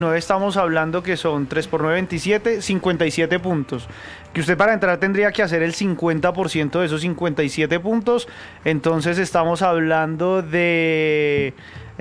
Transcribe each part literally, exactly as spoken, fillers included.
Estamos hablando que son tres por nueve, veintisiete, cincuenta y siete puntos. Que usted para entrar tendría que hacer el cincuenta por ciento de esos cincuenta y siete puntos. Entonces estamos hablando de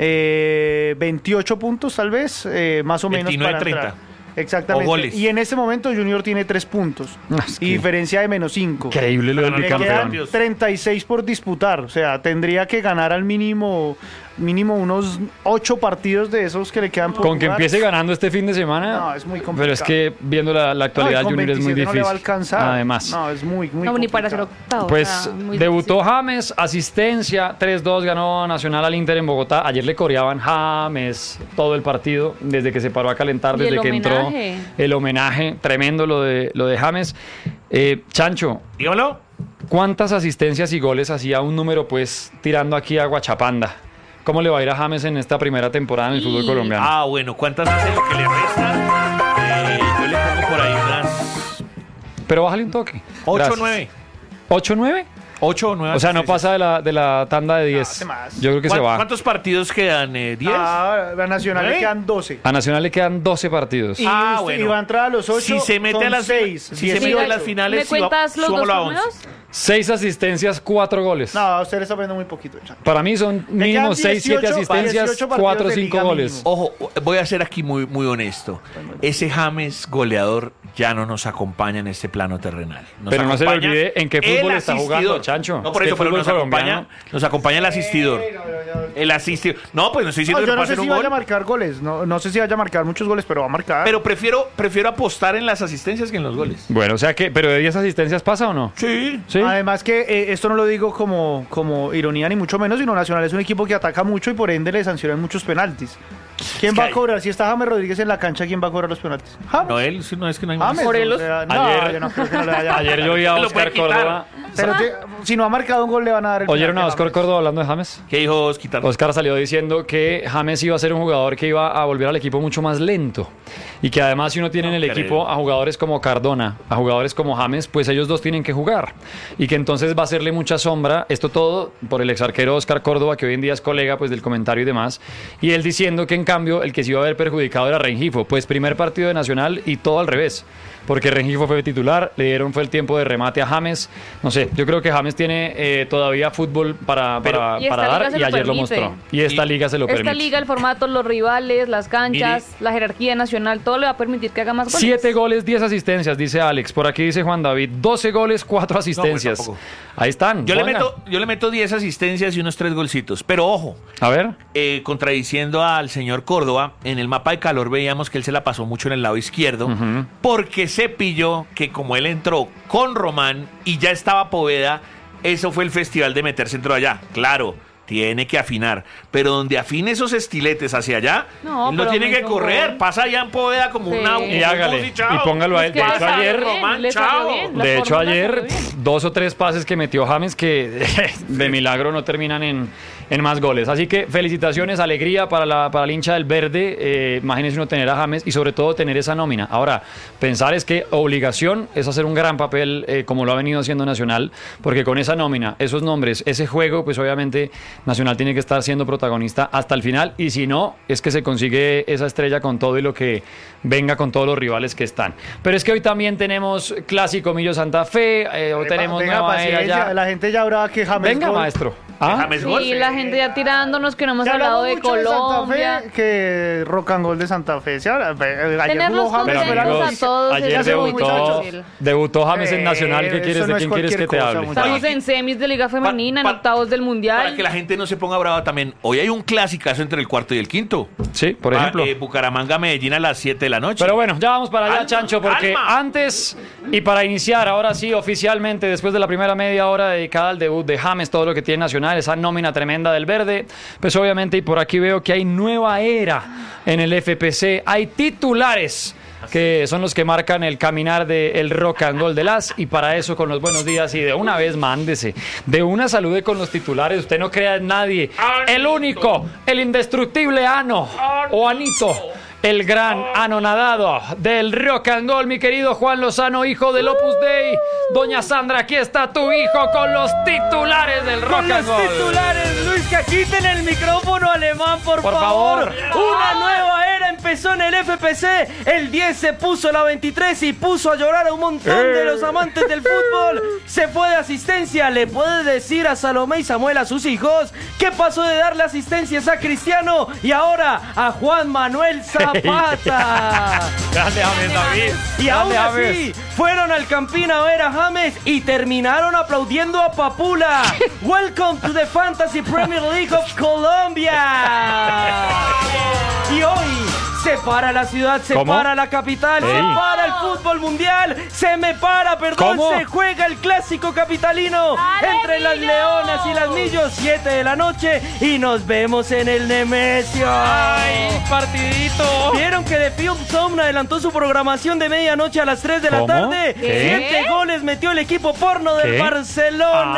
eh, veintiocho puntos tal vez, eh, más o menos veintinueve, para treinta. entrar. Exactamente. Y en este momento Junior tiene tres puntos. Es que... y diferencia de menos cinco. Increíble lo del bicampeón. treinta y seis por disputar. O sea, tendría que ganar al mínimo mínimo unos ocho partidos de esos que le quedan por Con jugar. que empiece ganando este fin de semana. No, es muy complicado. Pero es que viendo la, la actualidad, no, Junior es muy difícil. No le va a alcanzar. Además. No, es muy, muy no, complicado. ni para ser octavo. Pues o sea, muy debutó difícil. James, asistencia, tres dos, ganó Nacional al Inter en Bogotá. Ayer le coreaban James todo el partido, desde que se paró a calentar, ¿Y desde el que homenaje? entró. El homenaje, tremendo lo de, lo de James. Eh, Chancho, Dígamelo. ¿cuántas asistencias y goles hacía un número, pues, tirando aquí a Guachapanda? ¿Cómo le va a ir a James en esta primera temporada en el fútbol colombiano? Ah, bueno, ¿cuántas hace lo que le resta? Eh, yo le pongo por ahí unas Pero bájale un toque. ocho o nueve. ¿ocho nueve? ocho o nueve. O sea, no pasa de la, de la tanda de diez. hace más. Yo creo que se va. ¿Cuántos partidos quedan? Eh, ¿diez? Ah, a Nacional ¿Nueve? le quedan doce. A Nacional le quedan doce partidos. Y, Ah, usted- bueno. y va a entrar a los ocho. Si se mete son a las seis. si se mete a las finales, ¿Me si va- cuentas los dos subámoslo a once. primeros? Seis asistencias, cuatro goles. No, usted le está poniendo muy poquito. Chancho. Para mí son mínimo quedan seis, siete dieciocho, asistencias, dieciocho partidos cuatro o de cinco liga goles. mínimo. Ojo, voy a ser aquí muy, muy honesto. Ese James goleador ya no nos acompaña en este plano terrenal. Nos Pero no se le acompaña olvide en qué fútbol el está asistidor. jugando, Chancho. No, por Es eso, que pero fútbol nos acompaña, colombiano. nos acompaña el asistidor. El asistidor. No, pues no estoy diciendo No, que yo no no pueda sé hacer si un vaya a gol. marcar goles. No, no sé si vaya a marcar muchos goles, pero va a marcar. Pero prefiero, prefiero apostar en las asistencias que en los goles. Bueno, o sea que, ¿pero de diez asistencias pasa o no? Sí. Sí. Además que eh, esto no lo digo como, como ironía ni mucho menos, sino Nacional es un equipo que ataca mucho y por ende le sancionan muchos penaltis. ¿Quién Es que va a hay- cobrar? Si está James Rodríguez en la cancha, ¿quién va a cobrar los penaltis? James. No, él, sí, no es que no hay más. James. Morelos. o sea, no, Ayer- yo no creo que no le vaya a Ayer yo vi a Lo Oscar puede quitar. Córdoba. Pero te- si no ha marcado un gol, le van a dar el ¿Oyeron a penalti Oscar James. Córdoba hablando de James? ¿Qué dijo quitar? Oscar salió diciendo que James iba a ser un jugador que iba a volver al equipo mucho más lento y que además si uno tiene No en el creo. equipo a jugadores como Cardona, a jugadores como James, pues ellos dos tienen que jugar y que entonces va a hacerle mucha sombra, esto todo por el exarquero Oscar Córdoba, que hoy en día es colega pues del comentario y demás, y él diciendo que en cambio el que se iba a ver perjudicado era Rengifo, pues primer partido de Nacional y todo al revés, porque Rengifo fue titular, le dieron fue el tiempo de remate a James, no sé, yo creo que James tiene eh, todavía fútbol para, Pero- para, Y esta para liga dar se y lo ayer lo permite. mostró, y esta Y- liga se lo Esta permite. liga, el formato, los rivales, las canchas, Mire. la jerarquía nacional, todo le va a permitir que haga más goles. Siete goles, diez asistencias, dice Alex. Por aquí dice Juan David, doce goles, cuatro asistencias. tampoco. Ahí están. Yo le, ponga. meto, yo le meto diez asistencias y unos tres golcitos. Pero ojo, A ver. eh, contradiciendo al señor Córdoba, en el mapa de calor veíamos que él se la pasó mucho en el lado izquierdo, Ujú. porque se pilló que como él entró con Román y ya estaba Poveda, eso fue el festival de meter centro allá. Claro, tiene que afinar, pero donde afine esos estiletes hacia allá, No, él no pero tiene me que hizo correr, gol. pasa allá en Poveda como Sí. una... Y como Y hágale. un chao. Y póngalo a él. Es De que le hecho, salió ayer, bien, Román, le salió chao. bien, la de hecho, fórmula ayer, salió bien. dos o tres pases que metió James que de milagro no terminan en, en más goles. Así que felicitaciones, alegría para la, para el hincha del verde. Eh, imagínense uno tener a James y sobre todo tener esa nómina. Ahora, pensar es que obligación es hacer un gran papel eh, como lo ha venido haciendo Nacional, porque con esa nómina, esos nombres, ese juego, pues obviamente Nacional tiene que estar siendo protagonista hasta el final y si no, es que se consigue esa estrella con todo y lo que venga con todos los rivales que están. Pero es que hoy también tenemos Clásico Millo Santa Fe, eh, o tenemos Venga, nueva era paciencia, ya. la gente ya habrá que James Venga, gol. maestro. ¿Ah? James gol. Sí, la gente ya tirándonos que no hemos Se hablado hablaba de mucho de Santa Colombia. Fe que rock and roll de Santa Fe. Se habla- eh, ayer Tenerlos jugó James, Pero fue la contentos amigos, a todos ayer es muy debutó, difícil. debutó James en Eh, Nacional. ¿Qué eso quieres? no ¿De es quién quieres que cualquier te cosa, hable? muchachos. Estamos en semis de Liga Femenina, Pa- en pa- octavos del Mundial. Para que la gente no se ponga brava también, hoy hay un clasicazo entre el cuarto y el quinto. Sí, por Ah, ejemplo. eh, Bucaramanga-Medellín a las siete de la noche. Pero bueno, ya vamos para allá, Calma, Chancho, porque calma. antes y para iniciar, ahora sí, oficialmente, después de la primera media hora dedicada al debut de James, todo lo que tiene Nacional, esa nómina tremenda del verde, pues obviamente, y por aquí veo que hay nueva era en el F P C, hay titulares que son los que marcan el caminar del rock and roll de las, y para eso con los buenos días y de una vez mándese, de una salude con los titulares, usted no crea en nadie, el único, el indestructible Ano o Anito, el gran anonadado del rock and roll, mi querido Juan Lozano, hijo del Opus Dei. Doña Sandra, aquí está tu hijo con los titulares del rock Con and los roll. titulares, Luis, que quiten el micrófono alemán, por, Por favor. favor. Una nueva era empezó en el F P C. El diez se puso la veintitrés y puso a llorar a un montón de los amantes del fútbol. Se fue de asistencia. ¿Le puede decir a Salomé y Samuel, a sus hijos, qué pasó de darle asistencias a Cristiano y ahora a Juan Manuel Zapata? Grande James David. Y aún Grande así, James. fueron al Campín a ver a James y terminaron aplaudiendo a Papula. Welcome to the Fantasy Premier League of Colombia. Y hoy se para la ciudad, se ¿Cómo? para la capital, Ey. se para el fútbol mundial, se me para, perdón, ¿Cómo? se juega el clásico capitalino ¡Ale, entre las Millos! Leonas y las Millos, siete de la noche, y nos vemos en el Nemesio. ¡Ay, partidito! ¿Vieron que The Field Zone adelantó su programación de medianoche a las tres de la ¿Cómo? tarde? ¿Qué? Siete goles metió el equipo porno del ¿Qué? Barcelona.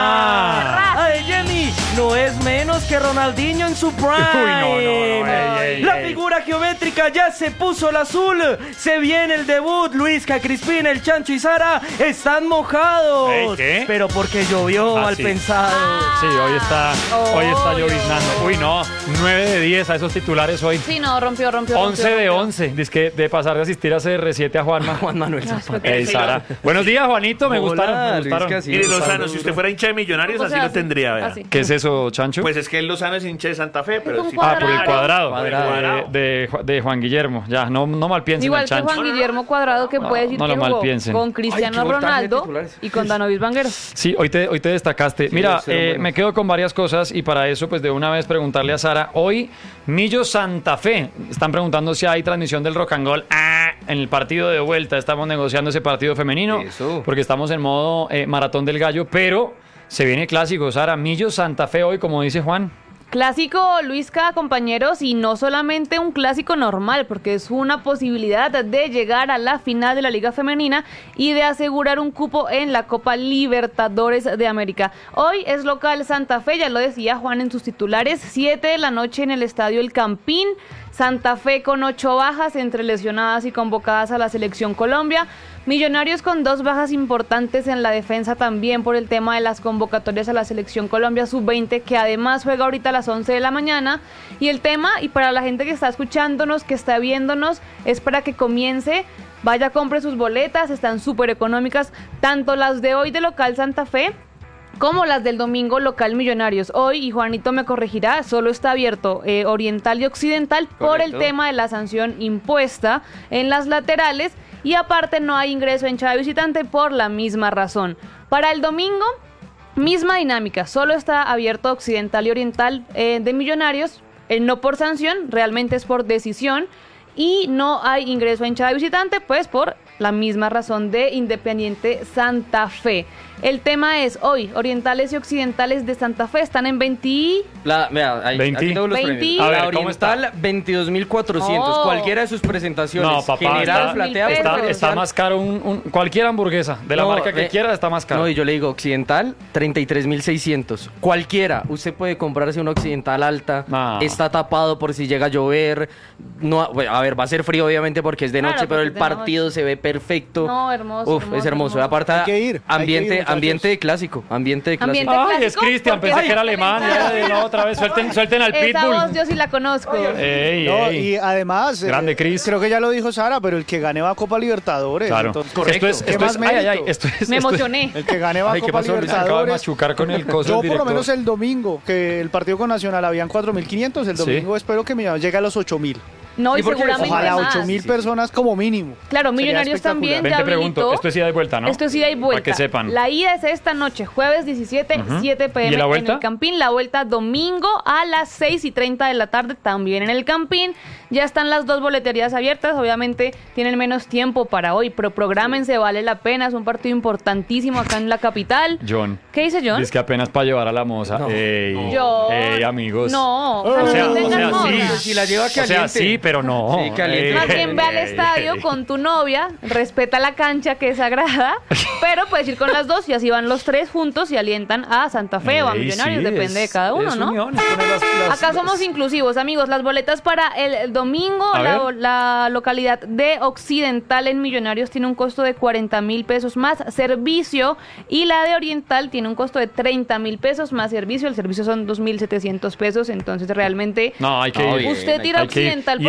Ah. Ay, Jenny, no es menos que Ronaldinho en su prime. Uy, no, no, no, ey, ey, la ey. figura geométrica ya se puso el azul. Se viene el debut. Luisca, Crispín, el Chancho y Sara están mojados. Ey, ¿qué? Pero porque llovió, Ah, mal sí. pensado. Sí, hoy está, hoy está Obvio. lloviznando. Uy, no, nueve de diez a esos titulares hoy. Sí, no, rompió, rompió. once rompió, de rompió. once. Dice que de pasar de asistir a C R siete a Juanma. Juan Manuel Zapata. Ey, Sara. Buenos días, Juanito. Me Hola, gustaron. Me Luis, gustaron. ¿qué así? Mire, Sí, Lozano, Pablo, si usted fuera hincha de Millonarios, O así sea, lo así, tendría, vea. así. ¿Qué es eso, Chancho? Pues es que el Lozano es hincha de Santa Fe, pero un sí. ah, por el cuadrado. Cuadrado. De, de, de Juan Guillermo. Ya, no, no mal piensen Igual el que Chancho. Juan Guillermo Cuadrado, que No, puede decir no lo que jugó malpiensen. con Ay, Cristiano qué voltaje de Ronaldo titulares. y con Danovis Vanguero. Sí, hoy te, hoy te destacaste. Mira, cero eh, buenos. me quedo con varias cosas y para eso, pues de una vez preguntarle a Sara. Hoy, Millo Santa Fe. Están preguntando si hay transmisión del Rock and Roll. Ah, en el partido de vuelta estamos negociando ese partido femenino. Eso. Porque estamos en modo eh, maratón del gallo, pero se viene clásico, Sara. Millo Santa Fe hoy, como dice Juan. Clásico, Luisca, compañeros, y no solamente un clásico normal, porque es una posibilidad de llegar a la final de la Liga Femenina y de asegurar un cupo en la Copa Libertadores de América. Hoy es local Santa Fe, ya lo decía Juan en sus titulares, siete de la noche en el Estadio El Campín. Santa Fe con ocho bajas entre lesionadas y convocadas a la Selección Colombia. Millonarios con dos bajas importantes en la defensa también por el tema de las convocatorias a la Selección Colombia sub veinte, que además juega ahorita a las once de la mañana. Y el tema, y para la gente que está escuchándonos, que está viéndonos, es para que comience, vaya, compre sus boletas, están súper económicas, tanto las de hoy de local Santa Fe, como las del domingo local Millonarios. Hoy, y Juanito me corregirá, solo está abierto eh, Oriental y Occidental por el Correcto. tema de la sanción impuesta en las laterales, y aparte no hay ingreso en hinchada de visitante por la misma razón. Para el domingo, misma dinámica, solo está abierto Occidental y Oriental eh, de Millonarios, eh, no por sanción, realmente es por decisión, y no hay ingreso a hinchada de visitante, pues por la misma razón de Independiente Santa Fe. El tema es, hoy, Orientales y Occidentales de Santa Fe están en veinte... La, vea, ahí, veinte. aquí tengo los veinte. premios. A ver, La ¿cómo Oriental, veintidós mil cuatrocientos. Oh. Cualquiera de sus presentaciones. No, papá, General, está, platea, Mil está, pesos. está más caro un, un- cualquier hamburguesa de la No, marca que ve- quiera, está más caro. No, y yo le digo, Occidental, treinta y tres mil seiscientos. Cualquiera. Usted puede comprarse una Occidental alta. No. Está tapado por si llega a llover. No, bueno, a ver, va a ser frío obviamente porque es de Claro, noche, pero porque el es de partido noche. se ve perfecto. No, hermoso, Uf, hermoso, es hermoso. hermoso. Y aparte, Hay que ir, hay que ambiente, ir, muchachos. ambiente de clásico. Ambiente de clásico. Ambiente Ay, es clásico, Cristian, porque- pensé que era Ay, alemán. Ya, no, otra vez, suelten, suelten al Esa pitbull. voz yo sí la conozco. Ey, No, ey. y además, eh, Grande, Cris. creo que ya lo dijo Sara, pero el que gane va a Copa Libertadores. Claro. Entonces, Esto es, ¿Qué esto más es, ay, ay, ay, mérito? esto es, Me esto es- emocioné. El que gane va a Ay, ¿qué Copa pasó, Luis? Acaba de Libertadores. machucar con el coso Yo del por lo director. menos el domingo, que el partido con Nacional habían cuatro mil quinientos, el Sí. domingo espero que Millonarios llegue a los ocho mil. No, y ¿Y por qué? seguramente Ojalá más. ocho mil personas como mínimo. Claro, Sería Millonarios espectacular. también Ven, ya te pregunto, habilitó. esto es ida y vuelta, ¿no? Esto es ida y vuelta. Para que sepan. La ida es esta noche, jueves diecisiete, Ujú. siete p ¿Y m la vuelta? en el Campín. La vuelta domingo a las seis y treinta de la tarde, también en el Campín. Ya están las dos boleterías abiertas. Obviamente tienen menos tiempo para hoy, pero prográmense, vale la pena. Es un partido importantísimo acá en la capital. John. ¿Qué dice John? Es que apenas para llevar a la moza. No. Ey, John. ey, amigos. No, O sea, no o tengan sea, moda. sí. Si la lleva O sea, caliente. sí, pero no. Sí, caliente. Ey, Más bien ve al ey, estadio ey. con tu novia, respeta la cancha que es sagrada, pero puedes ir con las dos y así van los tres juntos y alientan a Santa Fe o a Ey, Millonarios, sí, depende de es- cada uno, es ¿no? unión, es poner las- las- Acá las- somos inclusivos, amigos. Las boletas para el, el domingo, A la, ver. la localidad de Occidental en Millonarios tiene un costo de cuarenta mil pesos más servicio, y la de Oriental tiene un costo de treinta mil pesos más servicio. El servicio son dos mil setecientos pesos, entonces realmente No, hay que No, ir. bien, usted tira Hay que ir. Occidental Y por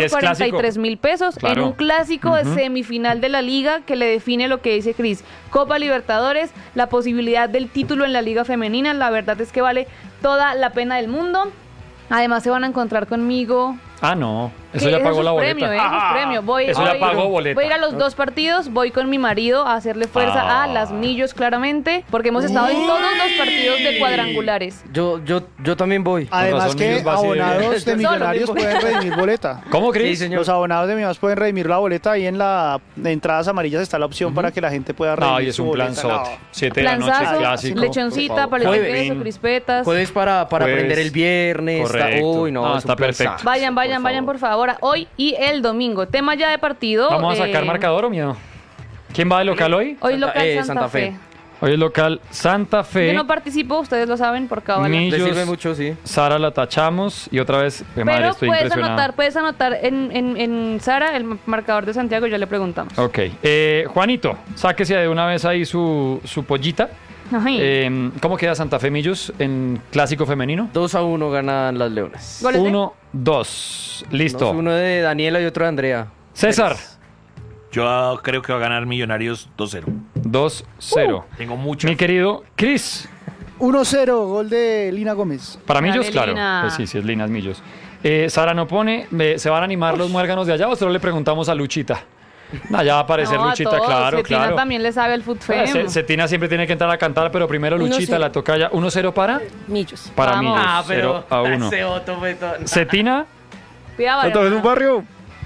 es cuarenta y tres clásico. mil pesos Claro. en un clásico Ujú. de semifinal de la liga que le define lo que dice Cris. Copa Libertadores, la posibilidad del título en la liga femenina, la verdad es que vale toda la pena del mundo. Además se van a encontrar conmigo. Ah, no. Eso que ya ese pagó es la su boleta. premio, ¿eh? Eso es premio. Voy, Eso ya voy- pagó boleta. voy a ir a los dos partidos, voy con mi marido a hacerle fuerza Ah. a las Millos, claramente, porque hemos estado en todos los partidos de cuadrangulares. Yo, yo, yo también voy. Además razón, que Millos va así de bien. abonados de Solo Millonarios mismo. pueden redimir boleta. ¿Cómo, Cris? Sí, señor. Los abonados de Millonarios pueden redimir la boleta. Ahí en la de entradas amarillas está la opción para que la gente pueda redimir Ay, es su un boleta. planzote. No. Siete de la noche, Planzazo, clásico. lechoncita, Por paleta de favor. queso, Jueves. crispetas. Jueves para, para Jueves. aprender el viernes. Está, Correcto. uy, no, No, es un está planzazo. perfecto. Vayan, vayan, Por vayan, favor. por favor. Hoy y el domingo. Tema ya de partido. ¿Vamos a sacar eh, marcador o miedo? ¿Quién va de local hoy? Hoy Santa- local eh, Santa, Santa Fe. Fe. Hoy es local Santa Fe. Yo no participo, ustedes lo saben por cábala. Mi- Le Millos. sirve mucho, sí. Sara la tachamos y otra vez, eh, madre, Pero estoy puedes impresionado. anotar, puedes anotar en, en, en Sara el marcador de Santiago, ya le preguntamos. Ok. Eh, Juanito, sáquese de una vez ahí su, su pollita. Ay. Eh, ¿Cómo queda Santa Fe Millos en clásico femenino? dos a uno ganan las Leonas. ¿Goles de? Uno, dos. Listo. Uno de Daniela y otro de Andrea. César, Pérez. Yo creo que va a ganar Millonarios dos cero. dos cero. Tengo mucho. Mi querido Cris, uno cero, gol de Lina Gómez. para Dale, Millos, claro. Lina. Pues sí, sí, es Linas Millos. Eh, Sara no pone, eh, ¿se van a animar los muérganos de allá o solo le preguntamos a Luchita? No, ya va a aparecer No, a Luchita, todos. claro, Cetina claro. también le sabe el food Ah, fame. Ce- Cetina siempre tiene que entrar a cantar, pero primero uno Luchita cero. la toca ya. uno cero para, Millos. para Vamos. Millos. Ah, pero cero a uno. ese otro fue todo- Cetina. Pida Santa Fe es un barrio.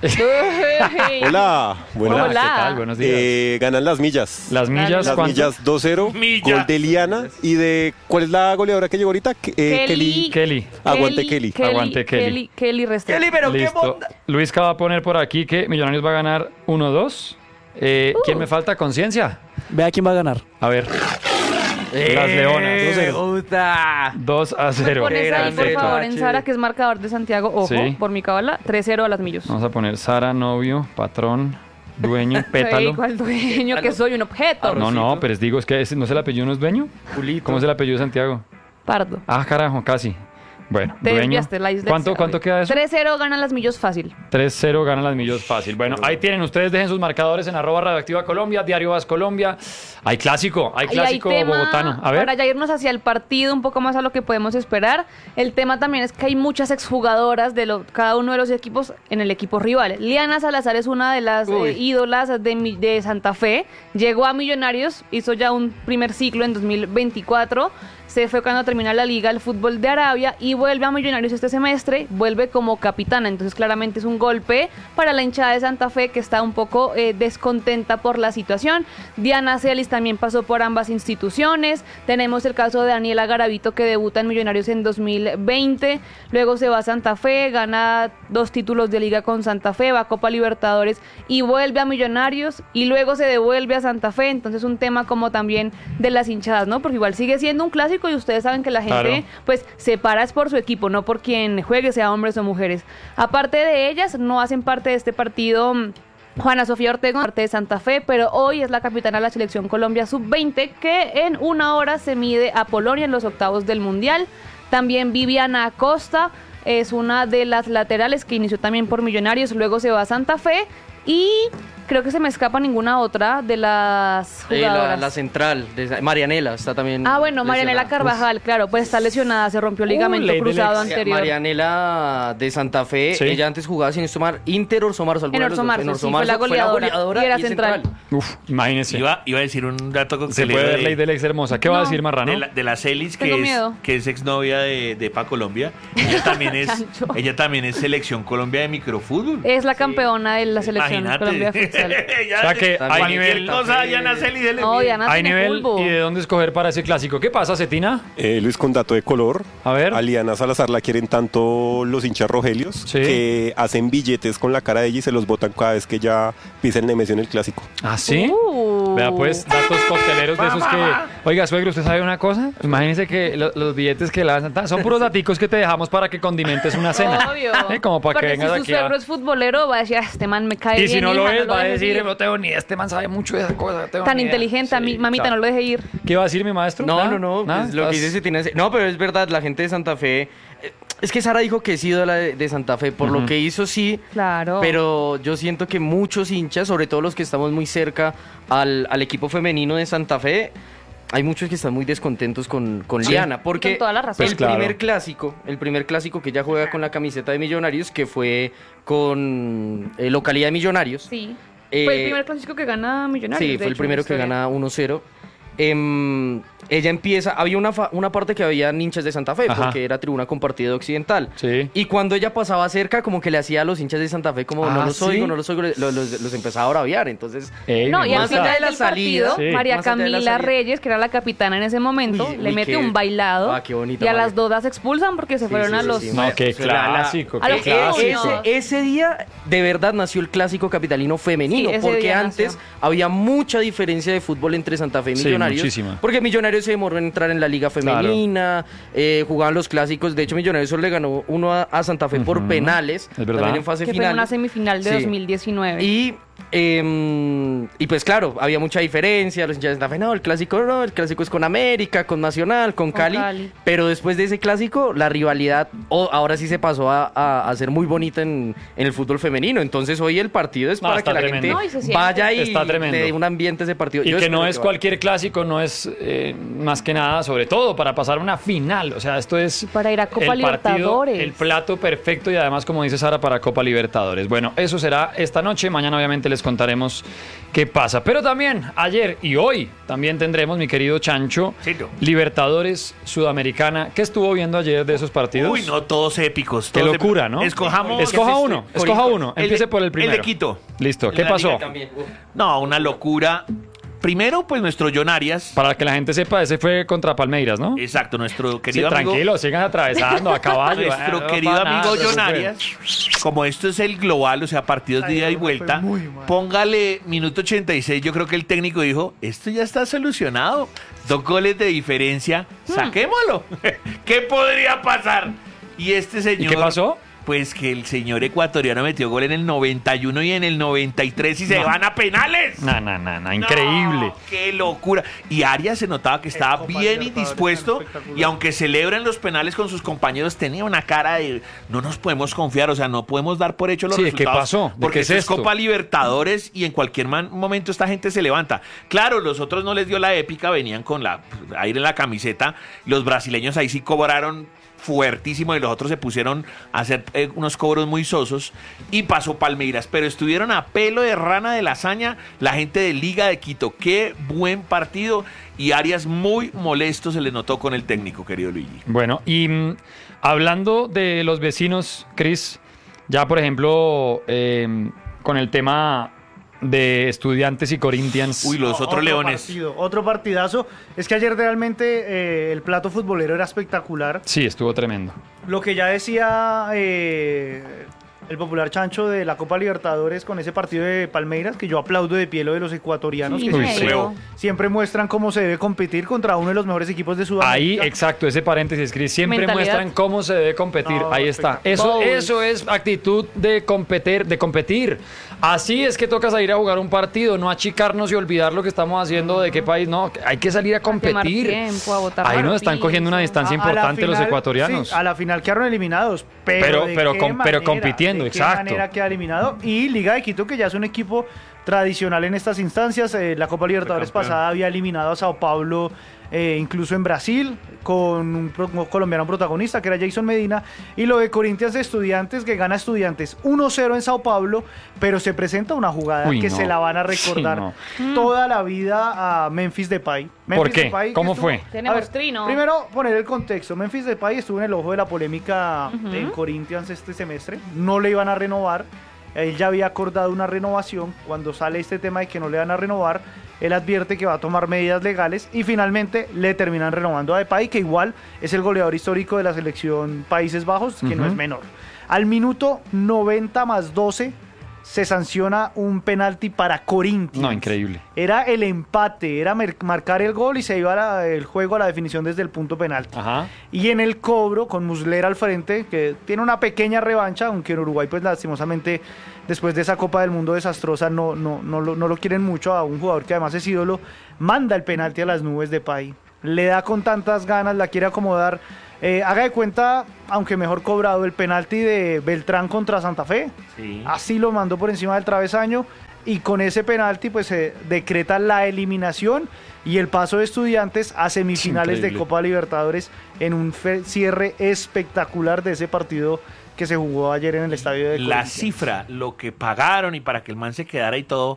Ey. Hola, buenas. Hola. ¿Qué tal? Buenos días. Eh, ganan las millas. Las millas, Las ¿cuánto? millas dos cero. Millas. Gol de Liana. ¿Y de cuál es la goleadora que llegó ahorita? Ke- eh, Kelly. Kelly. Aguante Kelly. Aguante Kelly. Kelly, Kelly Restrepo. Kelly, pero qué Listo. bonda. Luisca va a poner por aquí que Millonarios va a ganar uno dos. Eh, Uh. ¿Quién me falta? Conciencia. Vea quién va a ganar. A ver. Las Leonas. Eh, me gusta. dos a cero. Pones ahí, por Grande, favor, en Pache. Sara, que es marcador de Santiago. Ojo, Sí. por mi cábala, tres cero a las Millos. Vamos a poner Sara, novio, patrón, dueño, pétalo. Ey, ¿cuál dueño? Que soy un objeto. No, no, pero les digo, es que ese- no se le apellido, ¿no es dueño? Julito. ¿Cómo es el apellido de Santiago? Pardo. Ah, carajo, casi. Bueno, Te dueño. desviaste la dislexia. ¿Cuánto, cuánto queda eso? tres cero ganan las Millos fácil. tres cero ganan las millos fácil. Bueno, ahí tienen. Ustedes dejen sus marcadores en arroba radioactiva Colombia, Diario Vas Colombia. Hay clásico, hay Y clásico tema, bogotano. A ver. Para ya irnos hacia el partido, un poco más a lo que podemos esperar. El tema también es que hay muchas exjugadoras de lo- cada uno de los equipos en el equipo rival. Liana Salazar es una de las Uy. eh, ídolas de, mi- de Santa Fe. Llegó a Millonarios, hizo ya un primer ciclo en dos mil veinticuatro. Se fue cuando termina la liga el fútbol de Arabia y vuelve a Millonarios este semestre, vuelve como capitana. Entonces claramente es un golpe para la hinchada de Santa Fe que está un poco eh, descontenta por la situación. Diana Celis también pasó por ambas instituciones. Tenemos el caso de Daniela Garavito que debuta en Millonarios en dos mil veinte. Luego se va a Santa Fe, gana dos títulos de liga con Santa Fe, va a Copa Libertadores y vuelve a Millonarios y luego se devuelve a Santa Fe. Entonces un tema como también de las hinchadas, ¿no? Porque igual sigue siendo un clásico y ustedes saben que la gente Claro. pues se para es por su equipo, no por quien juegue, sea hombres o mujeres. Aparte de ellas, no hacen parte de este partido mm, Juana Sofía Ortega, parte de Santa Fe, pero hoy es la capitana de la Selección Colombia sub veinte, que en una hora se mide a Polonia en los octavos del Mundial. También Viviana Acosta es una de las laterales que inició también por Millonarios, luego se va a Santa Fe y creo que se me escapa ninguna otra de las Eh, la, jugadoras. la central, de- Marianela está también. Ah, bueno, Marianela lesionada. Carvajal, claro, pues está lesionada, se rompió el ligamento ley del cruzado ex. Eh, anterior. Marianela de Santa Fe, Sí. ella antes jugaba sin Mar Inter Orso Marzo. alguna En de los Orso dos. Marzo, En Orso sí, fue la Marzo goleadora, y era es central. Uf, imagínense. Iba, iba a decir un dato con Se que puede le- ver ley del ex hermosa. ¿Qué va a No. decir Marrano? de la, de la Celis, que Tengo es, miedo. que es exnovia de, de Pa Colombia. Ella también es Chancho. ella también es selección Colombia de microfútbol. Es la campeona de la selección Imagínate. Colombia Futsal. Ya O sea que se- hay cualquier nivel- cosa, Diana Celis, se le No, mide. Diana Hay tiene nivel fulbo. y de dónde escoger para ese clásico. ¿Qué pasa, Cetina? Eh, Luis, con dato de color. A ver. A Liana Salazar la quieren tanto los hinchas rogelios Sí. que hacen billetes con la cara de ella y se los botan cada vez que ella pisa el Nemesio en el clásico. ¿Ah, sí? Uh. Vea pues, datos cocteleros de esos que... Oiga, suegro, ¿usted sabe una cosa? Imagínese que lo- los billetes que lanzan ta- son puros daticos que te dejamos para que condimentes una cena. Obvio. ¿Eh? Como para que Porque vengas si su aquí a... suegro es futbolero, va a decir, "Ah, este man me cae Y bien. si no lo hija, es, va a dejes decir, ir". no tengo ni idea, este man sabe mucho de esa cosa. no tengo Tan ni idea". inteligente, a Sí, mí, mamita, chao. no lo deje ir. ¿Qué iba a decir mi maestro? No, ¿Nada? no, no. ¿Nada? pues lo que ¿Estás- dice se tiene. No, pero es verdad, la gente de Santa Fe. eh, Es que Sara dijo que es ídola de, de Santa Fe, por Ujú. lo que hizo sí, Claro. pero yo siento que muchos hinchas, sobre todo los que estamos muy cerca al, al equipo femenino de Santa Fe, hay muchos que están muy descontentos con, con Sí. Liana, porque Con toda la razón. el Pues claro. primer clásico, el primer clásico que ella juega con la camiseta de Millonarios, que fue con eh, localidad de Millonarios. Sí. Eh, Fue el primer clásico que gana Millonarios. Sí, de fue el hecho, primero en la que historia. gana uno cero. Em, ella empieza, había una, fa- una parte que había hinchas de Santa Fe, Ajá. porque era tribuna compartida occidental. Sí. Y cuando ella pasaba cerca, como que le hacía a los hinchas de Santa Fe, como Ah, no los ¿sí? oigo, no los oigo, lo- los, los empezaba a braviar. Entonces, Ey, No, me y al Más gusta. allá final de la del salida, partido, sí. María Más allá de la Camila salida. Reyes, que era la capitana en ese momento, Uy, le uy, mete qué- un bailado. Ah, qué bonita y a María. las dos las expulsan porque se Sí, fueron sí, a sí, los... sí. No, qué O sea, la- la- clásico, a qué los Eh, clásico. ese, ese día de verdad nació el clásico capitalino femenino, Sí, ese porque día antes nació. había mucha diferencia de fútbol entre Santa Fe y Sí, Millonarios. muchísima. Porque Millonarios se demoró en entrar en la liga femenina, eh, jugaban los clásicos, de hecho Millonarios solo le ganó uno a, a Santa Fe por Ujú. penales, Es verdad. también en fase que fue final. en una semifinal de Sí. dos mil diecinueve. Y, eh, y pues claro, había mucha diferencia, los hinchas de Santa Fe, no, el clásico no, el clásico es con América, con Nacional, con, Con Cali, Cali. pero después de ese clásico, la rivalidad oh, ahora sí se pasó a, a- a ser muy bonita en, en el fútbol femenino, entonces hoy el partido es No, para está que la tremendo. gente No, y se siente. vaya y Está tremendo. le dé un ambiente a ese partido. Y Yo que espero no es vaya. cualquier clásico, no es eh, más que nada, sobre todo para pasar una final. O sea, esto es Para ir a Copa el partido, Libertadores. el plato perfecto y además, como dice Sara, para Copa Libertadores. Bueno, eso será esta noche. Mañana, obviamente, les contaremos qué pasa. Pero también ayer y hoy también tendremos, mi querido Chancho, Sí, no. Libertadores Sudamericana. ¿Qué estuvo viendo ayer de esos partidos? Uy, no, todos épicos. Qué todos locura, épicos. ¿no? Escojamos. Escoja ¿Qué es uno, este? escoja Corito. uno. El Empiece de- por el el de primero. Quito. Listo, En ¿qué la liga pasó? también. Uf. No, una locura. Primero, pues nuestro John Arias. Para que la gente sepa, ese fue contra Palmeiras, ¿no? Exacto, nuestro Sí, querido amigo. tranquilo, sigan atravesando a caballo. Nuestro Ah, no querido pasa nada, amigo no se John preocupen. Arias, como esto es el global, o sea, partidos de Ay, ida y fue vuelta, muy mal. póngale minuto ochenta y seis, yo creo que el técnico dijo, esto ya está solucionado, dos goles de diferencia, Hmm. saquémoslo. ¿Qué podría pasar? Y este señor... ¿Y qué pasó? Pues que el señor ecuatoriano metió gol en el noventa y uno y en el noventa y tres y se No. van a penales. No, no, no, no, increíble. No, ¡qué locura! Y Arias se notaba que estaba Copa bien Libertadores indispuesto tan espectacular. y aunque celebran los penales con sus compañeros, tenía una cara de no nos podemos confiar, o sea, no podemos dar por hecho los Sí, ¿de qué resultados. pasó? ¿De Porque qué es esto es esto? Copa Libertadores y en cualquier man- momento esta gente se levanta. Claro, los otros no les dio la épica, venían con la pues, aire en la camiseta. Los brasileños ahí sí cobraron fuertísimo y los otros se pusieron a hacer eh, unos cobros muy sosos y pasó Palmeiras, pero estuvieron a pelo de rana de la hazaña la gente de Liga de Quito. Qué buen partido y Arias muy molesto se le notó con el técnico, querido Luigi. Bueno, y mm, hablando de los vecinos, Cris, ya por ejemplo, eh, con el tema de Estudiantes y Corinthians. Uy, los No, otros otro leones. partido, otro partidazo. Es que ayer realmente eh, el plato futbolero era espectacular. Sí, estuvo tremendo. Lo que ya decía eh, el popular Chancho de la Copa Libertadores con ese partido de Palmeiras, que yo aplaudo de pie lo de los ecuatorianos, Sí, que Uy, siempre, creo. siempre muestran cómo se debe competir contra uno de los mejores equipos de Ahí, Sudamérica. exacto, ese paréntesis, Cris, siempre Mentalidad. muestran cómo se debe competir. No, Ahí está. espectacular. Eso, Bowls. eso es actitud de competir, de competir. Así es que toca salir a jugar un partido, no achicarnos y olvidar lo que estamos haciendo, de qué país, no, hay que salir a quemar competir. tiempo, a botar Ahí nos están martillo. cogiendo una distancia A- a la importante los final- ecuatorianos. sí, a la final quedaron eliminados, pero, Pero- ¿de pero qué com- pero manera? compitiendo, ¿De qué exacto. manera queda eliminado? Y Liga de Quito, que ya es un equipo tradicional en estas instancias. eh, la Copa Libertadores campeón. pasada había eliminado a Sao Paulo, eh, incluso en Brasil, con un, pro- un colombiano protagonista, que era Jason Medina. Y lo de Corinthians de Estudiantes, que gana Estudiantes uno cero en Sao Paulo, pero se presenta una jugada Uy, que no. se la van a recordar Sí, toda la vida a Memphis Depay. Memphis ¿Por qué? Depay, que ¿Cómo estuvo- fue? Tenemos A ver, trino. Primero, poner el contexto. Memphis Depay estuvo en el ojo de la polémica en Corinthians este semestre. No le iban a renovar. Él ya había acordado una renovación. Cuando sale este tema de que no le van a renovar, él advierte que va a tomar medidas legales y finalmente le terminan renovando a Depay, que igual es el goleador histórico de la selección Países Bajos, que no Ujú. es menor. Al minuto noventa más doce se sanciona un penalti para Corinthians. No, increíble. Era el empate, era mer- marcar el gol y se iba la- el juego a la definición desde el punto penalti. Ajá. Y en el cobro, con Muslera al frente, que tiene una pequeña revancha, aunque en Uruguay, pues lastimosamente, después de esa Copa del Mundo desastrosa, no, no, no, lo, no lo quieren mucho a un jugador que además es ídolo, manda el penalti a las nubes de Pay. Le da con tantas ganas, la quiere acomodar Eh, haga de cuenta, aunque mejor cobrado, el penalti de Beltrán contra Santa Fe. Sí. Así lo mandó por encima del travesaño y con ese penalti pues se decreta la eliminación y el paso de Estudiantes a semifinales de Increíble. Copa Libertadores en un fe- cierre espectacular de ese partido que se jugó ayer en el estadio de La Corinthians. cifra, lo que pagaron y para que el man se quedara y todo,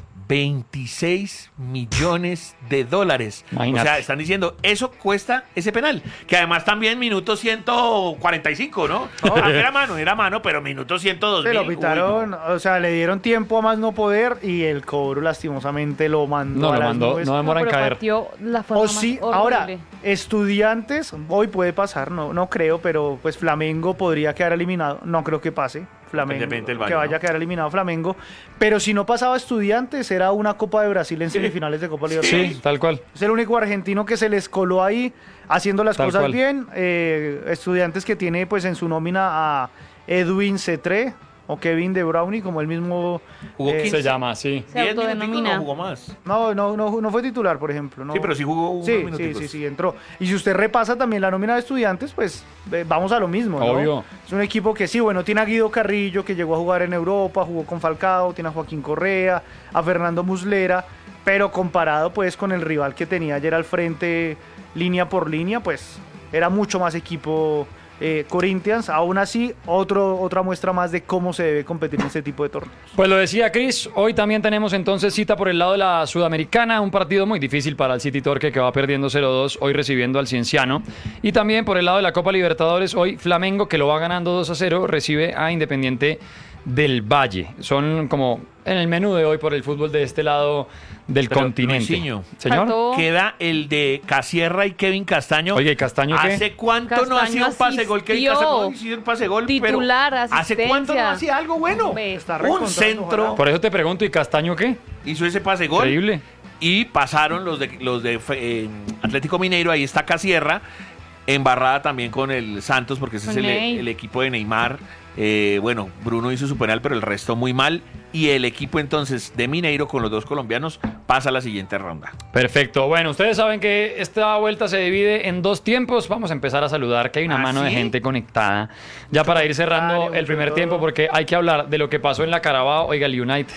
veintiséis millones de dólares. Imagínate. O sea, están diciendo, eso cuesta ese penal. Que además también minuto ciento cuarenta y cinco, ¿no? Ah, era mano, era mano, pero minuto ciento dos Se lo mil. pitaron, o sea, le dieron tiempo a más no poder y el cobro lastimosamente lo mandó No, a lo las mandó, nubes. no demora en pero caer. pateó la forma O más sí, horrible. ahora, Estudiantes, hoy puede pasar, no, no creo, pero pues Flamengo podría quedar eliminado, no creo que pase, Flamengo, Depende del baño, que vaya ¿no? a quedar eliminado Flamengo, pero si no pasaba Estudiantes, era una Copa de Brasil en semifinales de Copa Libertadores. Sí, tal cual. Es el único argentino que se les coló ahí, haciendo las Tal cosas cual. bien, eh, Estudiantes que tiene pues en su nómina a Edwin Cetré, o Kevin De Bruyne, como el mismo... Jugó eh, quince. Se llama así. Se diez minuticos autodenomina. no jugó más. No, no, no, no fue titular, por ejemplo. No. Sí, pero sí jugó unos Sí, sí, minuticos. sí, sí, entró. Y si usted repasa también la nómina de Estudiantes, pues eh, vamos a lo mismo, ¿no? Obvio. Es un equipo que sí, bueno, tiene a Guido Carrillo, que llegó a jugar en Europa, jugó con Falcao, tiene a Joaquín Correa, a Fernando Muslera, pero comparado pues con el rival que tenía ayer al frente, línea por línea, pues era mucho más equipo eh, Corinthians. Aún así, otro, otra muestra más de cómo se debe competir en este tipo de torneos. Pues lo decía Chris, hoy también tenemos entonces cita por el lado de la Sudamericana, un partido muy difícil para el City Torque que va perdiendo cero dos, hoy recibiendo al Cienciano. Y también por el lado de la Copa Libertadores, hoy Flamengo, que lo va ganando dos a cero, recibe a Independiente del Valle. Son como en el menú de hoy por el fútbol de este lado del Pero, continente. Luisinho, Señor. Faltó- queda el de Casierra y Kevin Castaño. Oye, ¿y Castaño qué? ¿Hace cuánto no Castaño hacía un pase gol? Kevin asistió. Castaño no hacía un pase gol, Titular, pero ¿hace cuánto no asistencia. hacía algo bueno? Ve, está Un recontrando, centro, ojalá. Por eso te pregunto, ¿y Castaño qué? hizo ese pase gol. Increíble. Y pasaron los de los de eh, Atlético Mineiro, ahí está Casierra, embarrada también con el Santos, porque ese Con es el, Ney. el equipo de Neymar. Eh, bueno, Bruno hizo su penal, pero el resto muy mal. Y el equipo entonces de Mineiro con los dos colombianos pasa a la siguiente ronda. Perfecto. Bueno, ustedes saben que esta vuelta se divide en dos tiempos. Vamos a empezar a saludar, que hay una ¿Ah, mano de sí? gente conectada. Ya para ir cerrando Dale, el primer mucho tiempo, todo. porque hay que hablar de lo que pasó en la Carabao. Oiga, el United.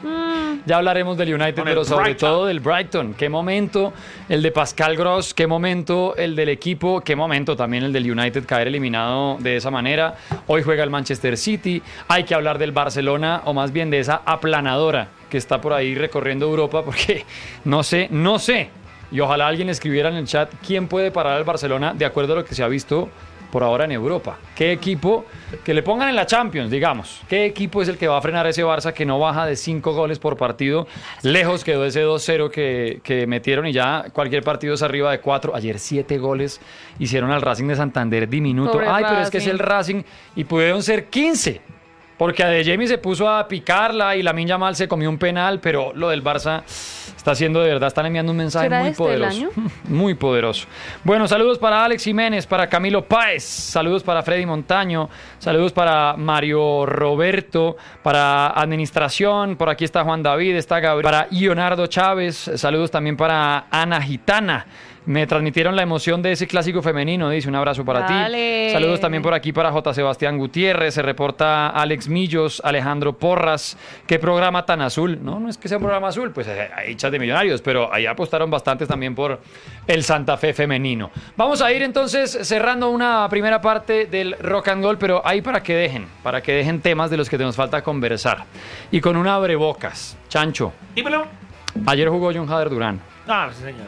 Ya hablaremos del United, Con el pero sobre Brighton. todo del Brighton. Qué momento el de Pascal Gross, qué momento el del equipo, qué momento también el del United caer eliminado de esa manera. Hoy juega el Manchester City. Hay que hablar del Barcelona, o más bien de esa aplanadora que está por ahí recorriendo Europa, porque no sé, no sé. Y ojalá alguien escribiera en el chat quién puede parar al Barcelona de acuerdo a lo que se ha visto por ahora en Europa. ¿Qué equipo que le pongan en la Champions, digamos? ¿Qué equipo es el que va a frenar a ese Barça que no baja de cinco goles por partido? Lejos quedó ese dos cero que, que metieron y ya cualquier partido es arriba de cuatro. Ayer siete goles hicieron al Racing de Santander diminuto. Pobre Ay, pero es que es Racing. el Racing y pudieron ser quince. Porque Adeyemi se puso a picarla y Lamine Yamal se comió un penal, pero lo del Barça está haciendo de verdad, están enviando un mensaje ¿Será muy este el poderoso. año? Muy poderoso. Bueno, saludos para Alex Jiménez, para Camilo Páez, saludos para Freddy Montaño, saludos para Mario Roberto, para Administración, por aquí está Juan David, está Gabriel, para Leonardo Chávez, saludos también para Ana Gitana. Me transmitieron la emoción de ese clásico femenino, dice, un abrazo para Dale. ti. Saludos también por aquí para J. Sebastián Gutiérrez, se reporta Alex Millos, Alejandro Porras. Qué programa tan azul. No, no es que sea un programa azul, pues eh, hay hinchas de Millonarios, pero ahí apostaron bastantes también por el Santa Fe femenino. Vamos a ir entonces cerrando una primera parte del rock and roll, pero ahí para que dejen, para que dejen temas de los que nos falta conversar. Y con un abrebocas. Chancho, Dímelo. ayer jugó John Hader Durán. Ah, sí, señor.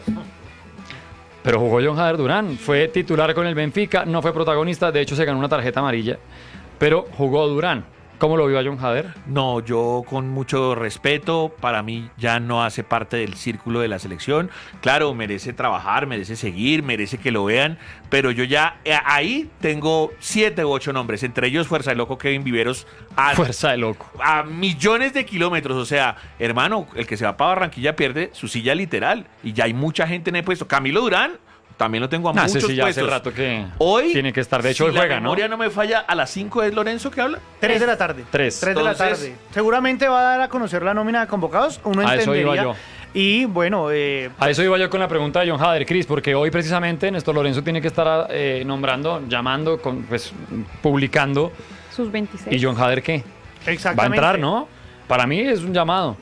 Pero jugó John Hader Durán, fue titular con el Benfica, no fue protagonista, de hecho se ganó una tarjeta amarilla, pero jugó Durán. ¿Cómo lo vio a John Hader? No, yo con mucho respeto, para mí ya no hace parte del círculo de la selección. Claro, merece trabajar, merece seguir, merece que lo vean, pero yo ya eh, ahí tengo siete u ocho nombres, entre ellos Fuerza de Loco Kevin Viveros, a, Fuerza de loco. a millones de kilómetros. O sea, hermano, el que se va para Barranquilla pierde su silla literal y ya hay mucha gente en el puesto. Camilo Durán, También lo tengo a Ah, ese muchos sí ya hace puestos. rato que Hoy tiene que estar. De hecho, si hoy juega, la ¿no? memoria no me falla, a las cinco es Lorenzo que habla. tres de la tarde. Tres. tres de la Entonces- tarde. Seguramente va a dar a conocer la nómina de convocados. Uno A eso entendería. iba yo. Y bueno, eh, A eso iba yo con la pregunta de John Hader, Cris, porque hoy precisamente Néstor Lorenzo tiene que estar eh, nombrando, llamando, con, pues publicando. Sus veintiséis. ¿Y John Hader qué? Va a exactamente. entrar, ¿no? Para mí es un llamado.